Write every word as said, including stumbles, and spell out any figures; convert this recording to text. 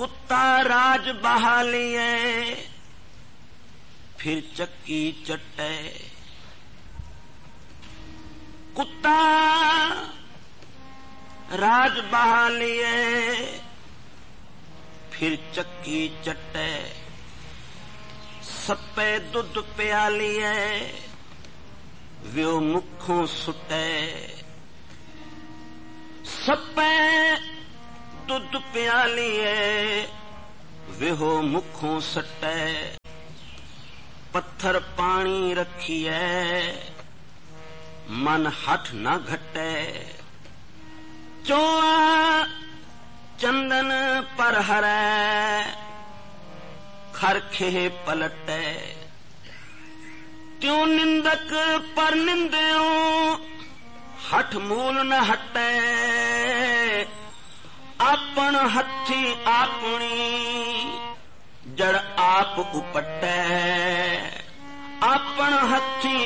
कुत्ता राज बहालिए फिर चक्की चट्टे। कुत्ता राज बहालिए फिर चक्की चट्टे। सप्पे दुध प्यालिए व्यो मुखों सुटे। सप्पे दुध प्यालिए वेहो मुखों सटे। पत्थर पानी रखिए मन हठ न घटे। चोआ चंदन पर हरै खरखे पलटे। त्यों निंदक पर निंदयो हठ मूल न हटे। आपन हथी आपनी जड़ आप उपटे। आपन हथी